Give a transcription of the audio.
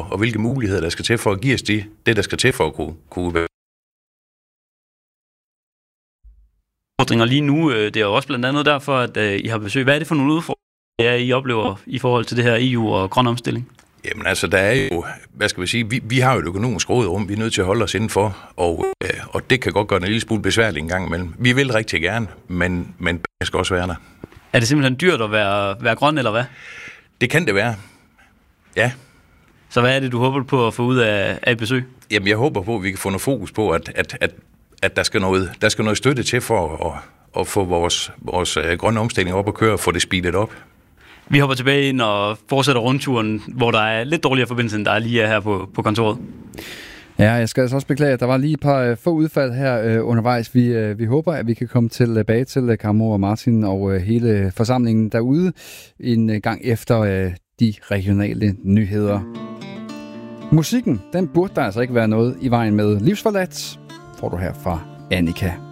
og hvilke muligheder der skal til for at give os det der skal til for at kunne være. Lige nu, det er jo også blandt andet derfor, at I har besøg. Hvad er det for nogle udfordringer, I oplever i forhold til det her EU og grøn omstilling? Jamen altså, der er jo, hvad skal vi sige, vi har jo et økonomisk råderum, vi er nødt til at holde os indenfor, og det kan godt gøre en lille smule besværligt en gang imellem. Vi vil rigtig gerne, men det skal også være der. Er det simpelthen dyrt at være grøn, eller hvad? Det kan det være, ja. Så hvad er det, du håber på at få ud af et besøg? Jamen, jeg håber på, at vi kan få noget fokus på, at der skal noget støtte til for at få vores grønne omstilling op at køre og få det speedet op. Vi hopper tilbage ind og fortsætter rundturen, hvor der er lidt dårligere forbindelse, end der er lige her på kontoret. Ja, jeg skal altså også beklage, at der var lige et par få udfald her undervejs. Vi håber, at vi kan komme tilbage til Kamo og Martin og hele forsamlingen derude en gang efter de regionale nyheder. Musikken, den burde der altså ikke være noget i vejen med. Livsforladt får du her fra Annika.